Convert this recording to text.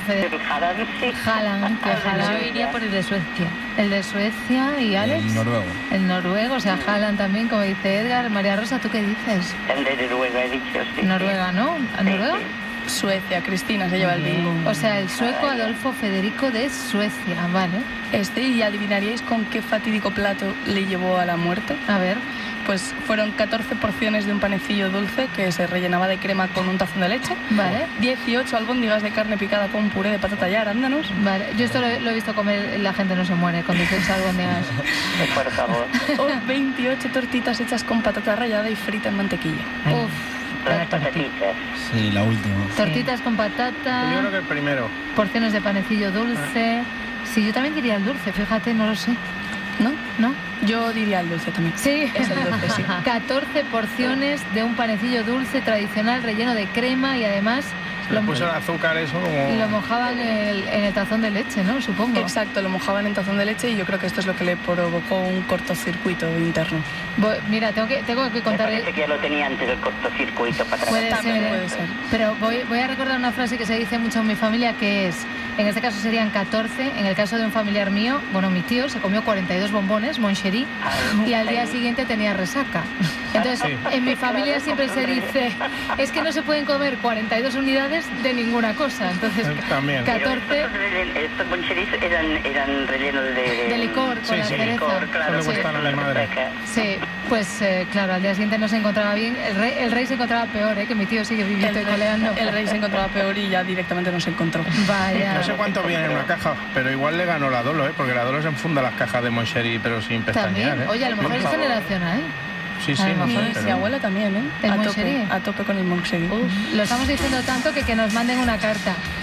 Federico. Haaland, que Haaland. Yo iría por el de Suecia. El de Suecia y Alex. El noruego. El noruego, o sea, Haaland también, como dice Edgar. María Rosa, ¿tú qué dices? El de Noruega, he dicho, sí. Noruega, ¿no? ¿A Noruega? Suecia, Cristina se lleva el bingo. O sea, el sueco Adolfo Federico de Suecia, vale. ¿Y adivinaríais con qué fatídico plato le llevó a la muerte? A ver. Pues fueron 14 porciones de un panecillo dulce que se rellenaba de crema con un tazón de leche. Vale. 18 albóndigas de carne picada con puré de patata y arándanos. Vale, yo esto lo he visto comer, la gente no se muere con 18 albóndigas. Por favor. O 28 tortitas hechas con patata rallada y frita en mantequilla. Uf. Las patatitas. Sí, la última. Tortitas con patata. Yo creo que el primero. Porciones de panecillo dulce. Sí, yo también diría el dulce, fíjate, no lo sé. ¿No? ¿No? Yo diría el dulce también. Sí. Es el dulce, sí. 14 porciones de un panecillo dulce tradicional relleno de crema y además Le puso el azúcar eso como... lo mojaban en el tazón de leche, ¿no? Supongo. Exacto, lo mojaban en tazón de leche y yo creo que esto es lo que le provocó un cortocircuito interno. Mira, tengo que contar... Me parece que ya lo tenía antes el cortocircuito para atrás. Puede Puede ser. Pero voy a recordar una frase que se dice mucho en mi familia, que es, en este caso serían 14, en el caso de un familiar mío, bueno, mi tío se comió 42 bombones, Moncherie, y al día siguiente tenía resaca. Entonces, en mi familia siempre se dice, es que no se pueden comer 42 unidades de ninguna cosa. Entonces, También. 14... Estos moncheris eran rellenos de licor, con la cereza. licor, claro. Eso le gustan a mi madre. Sí, pues claro, al día siguiente no se encontraba bien. El rey se encontraba peor, que mi tío sigue vivito y coleando. El rey se encontraba peor y ya directamente no se encontró. Vaya. No sé cuánto viene en una caja, pero igual le ganó la Dolo, porque la Dolo se enfunda las cajas de Moncherie, pero sin pestañear. También. Oye, a lo mejor es generacional. Sí, sí, a lo no mejor sé, Mi pero... abuela también, ¿eh? ¿El A Moncherie? tope con el Moncherie. Lo estamos diciendo tanto que nos manden una carta.